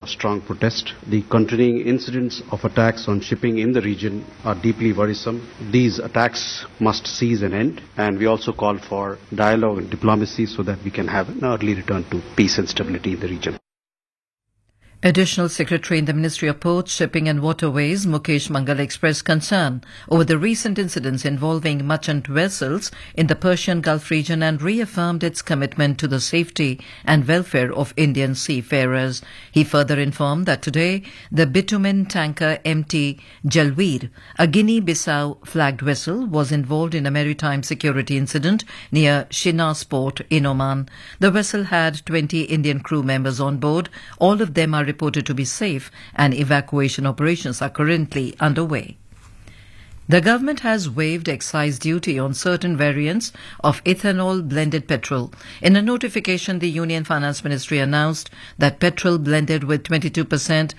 strong protest. The continuing incidents of attacks on shipping in the region are deeply worrisome. These attacks must cease and end, and we also call for dialogue and diplomacy so that we can have an early return to peace and stability in the region. Additional Secretary in the Ministry of Ports, Shipping and Waterways, Mukesh Mangal, expressed concern over the recent incidents involving merchant vessels in the Persian Gulf region and reaffirmed its commitment to the safety and welfare of Indian seafarers. He further informed that today the bitumen tanker MT Jalweer, a Guinea-Bissau flagged vessel, was involved in a maritime security incident near Shinas port in Oman. The vessel had 20 Indian crew members on board. All of them are reported to be safe, and evacuation operations are currently underway. The government has waived excise duty on certain variants of ethanol blended petrol. In a notification, the Union Finance Ministry announced that petrol blended with 22%, 25%,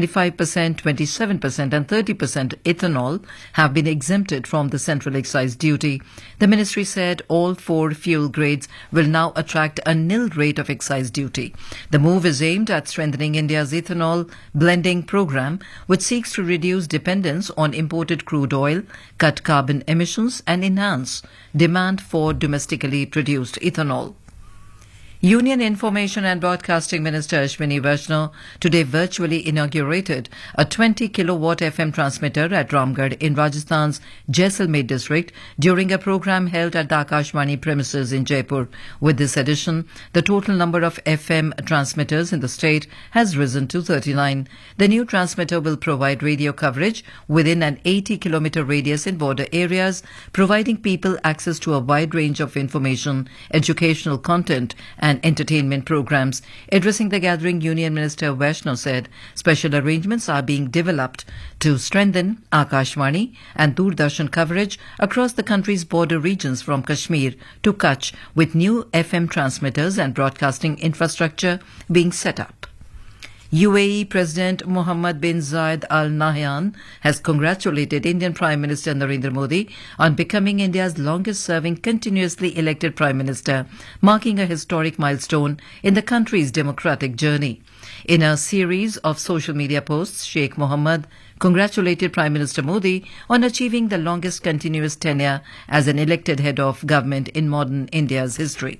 27% and 30% ethanol have been exempted from the central excise duty. The ministry said all 4 fuel grades will now attract a nil rate of excise duty. The move is aimed at strengthening India's ethanol blending program, which seeks to reduce dependence on imported crude oil, cut carbon emissions and enhance demand for domestically produced ethanol. Union Information and Broadcasting Minister Ashwini Vaishnaw today virtually inaugurated a 20-kilowatt FM transmitter at Ramgarh in Rajasthan's Jaisalmer district during a program held at the Akashvani premises in Jaipur. With this addition, the total number of FM transmitters in the state has risen to 39. The new transmitter will provide radio coverage within an 80-kilometer radius in border areas, providing people access to a wide range of information, educational content and entertainment programs. Addressing the gathering, Union Minister Vaishnaw said special arrangements are being developed to strengthen Akashvani and Doordarshan coverage across the country's border regions from Kashmir to Kutch, with new FM transmitters and broadcasting infrastructure being set up. UAE President Mohammed bin Zayed Al Nahyan has congratulated Indian Prime Minister Narendra Modi on becoming India's longest-serving continuously elected Prime Minister, marking a historic milestone in the country's democratic journey. In a series of social media posts, Sheikh Mohammed congratulated Prime Minister Modi on achieving the longest continuous tenure as an elected head of government in modern India's history.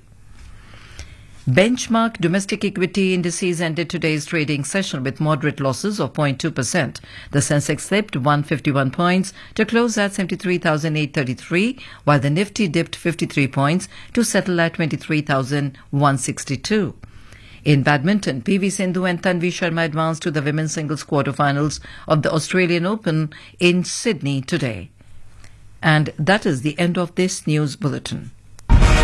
Benchmark domestic equity indices ended today's trading session with moderate losses of 0.2%. The Sensex slipped 151 points to close at 73,833, while the Nifty dipped 53 points to settle at 23,162. In badminton, PV Sindhu and Tanvi Sharma advanced to the women's singles quarterfinals of the Australian Open in Sydney today. And that is the end of this news bulletin.